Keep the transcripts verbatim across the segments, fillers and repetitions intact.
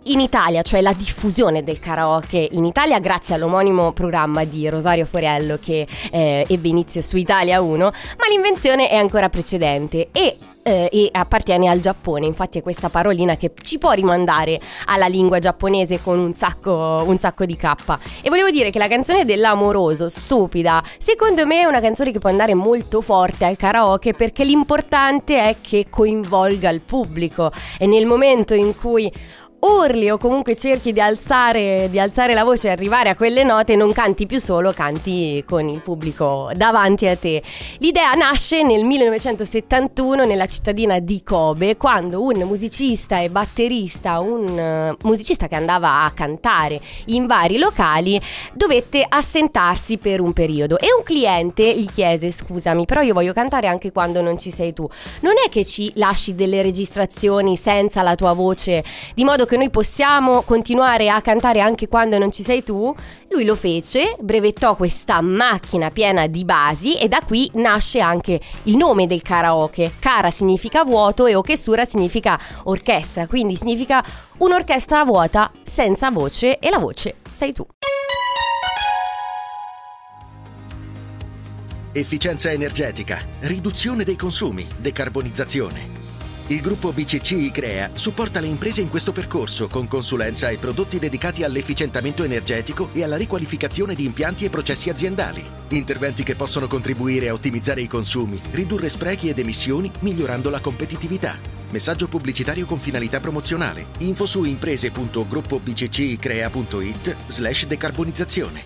in Italia, cioè la diffusione del karaoke in Italia grazie all'omonimo programma di Rosario Foriello che eh, ebbe inizio su Italia uno, ma l'invenzione è ancora precedente e Eh, e appartiene al Giappone. Infatti è questa parolina che ci può rimandare alla lingua giapponese con un sacco, un sacco di K. E volevo dire che la canzone dell'amoroso, stupida, secondo me è una canzone che può andare molto forte al karaoke, perché l'importante è che coinvolga il pubblico, e nel momento in cui urli o comunque cerchi di alzare, di alzare la voce e arrivare a quelle note, non canti più solo, canti con il pubblico davanti a te. L'idea nasce nel millenovecentosettantuno nella cittadina di Kobe, quando un musicista e batterista, un uh, musicista che andava a cantare in vari locali, dovette assentarsi per un periodo e un cliente gli chiese: scusami, però io voglio cantare anche quando non ci sei tu, non è che ci lasci delle registrazioni senza la tua voce, di modo che noi possiamo continuare a cantare anche quando non ci sei tu? Lui lo fece, brevettò questa macchina piena di basi e da qui nasce anche il nome del karaoke. Kara significa vuoto e okesura significa orchestra, quindi significa un'orchestra vuota senza voce, e la voce sei tu. Efficienza energetica, riduzione dei consumi, decarbonizzazione. Il gruppo B C C I-Crea supporta le imprese in questo percorso con consulenza e prodotti dedicati all'efficientamento energetico e alla riqualificazione di impianti e processi aziendali. Interventi che possono contribuire a ottimizzare i consumi, ridurre sprechi ed emissioni, migliorando la competitività. Messaggio pubblicitario con finalità promozionale. Info su imprese punto gruppo b c c i crea punto i t slash decarbonizzazione.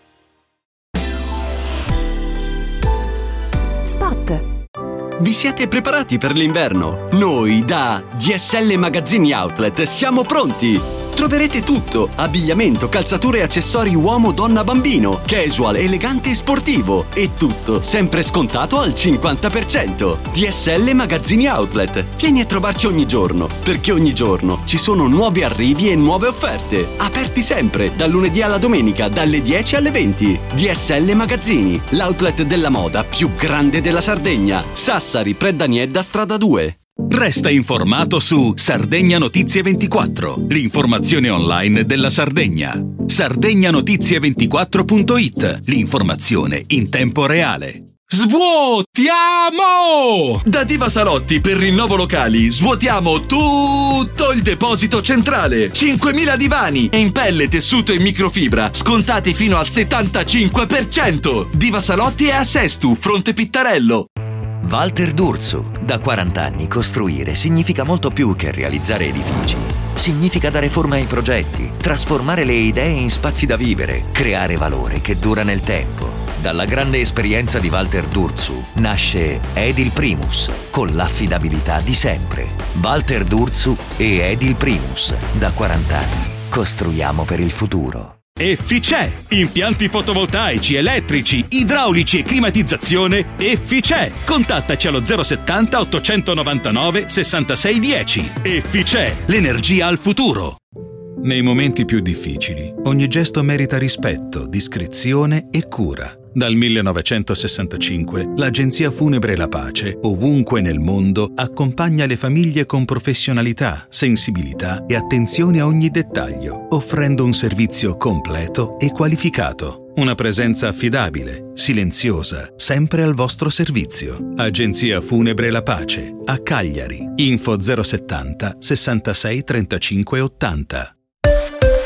Spot. Vi siete preparati per l'inverno? Noi da D S L Magazzini Outlet siamo pronti! Troverete tutto: abbigliamento, calzature e accessori uomo, donna, bambino, casual, elegante e sportivo, e tutto sempre scontato al cinquanta per cento. D S L Magazzini Outlet. Vieni a trovarci ogni giorno, perché ogni giorno ci sono nuovi arrivi e nuove offerte. Aperti sempre, dal lunedì alla domenica, dalle dieci alle venti. D S L Magazzini, l'outlet della moda più grande della Sardegna. Sassari, Preddaniedda, strada due. Resta informato su Sardegna Notizie ventiquattro, l'informazione online della Sardegna. Sardegna Notizie ventiquattro punto i t, l'informazione in tempo reale. Svuotiamo! Da Diva Salotti per rinnovo locali svuotiamo tutto il deposito centrale. cinquemila divani in pelle, tessuto e microfibra scontati fino al settantacinque per cento. Diva Salotti è a Sestu, Fronte Pittarello. Walter D'Urso. Da quaranta anni costruire significa molto più che realizzare edifici. Significa dare forma ai progetti, trasformare le idee in spazi da vivere, creare valore che dura nel tempo. Dalla grande esperienza di Walter D'Urso nasce Edil Primus, con l'affidabilità di sempre. Walter D'Urso e Edil Primus. Da quaranta anni costruiamo per il futuro. Efficè, impianti fotovoltaici, elettrici, idraulici e climatizzazione. Efficè, contattaci allo zero settanta ottocentonovantanove sessantasei dieci. Efficè, l'energia al futuro. Nei momenti più difficili, ogni gesto merita rispetto, discrezione e cura. Dal millenovecentosessantacinque, l'Agenzia Funebre La Pace, ovunque nel mondo, accompagna le famiglie con professionalità, sensibilità e attenzione a ogni dettaglio, offrendo un servizio completo e qualificato. Una presenza affidabile, silenziosa, sempre al vostro servizio. Agenzia Funebre La Pace, a Cagliari. Info zero settanta sessantasei trentacinque ottanta.